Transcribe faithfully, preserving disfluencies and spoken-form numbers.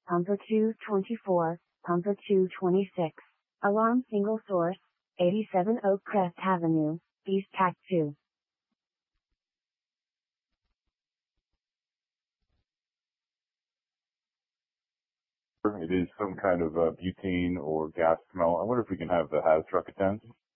Pumper two twenty-four, Pumper two twenty-six. Alarm single source, eighty-seven Oakcrest Avenue, East Pack two. It is some kind of uh, butane or gas smell. I wonder if we can have the H A Z truck attend.